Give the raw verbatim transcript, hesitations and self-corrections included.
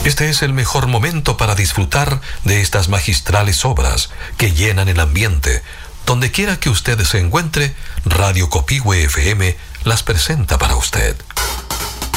Este es el mejor momento para disfrutar de estas magistrales obras que llenan el ambiente. Donde quiera que usted se encuentre, Radio Copihue F M las presenta para usted.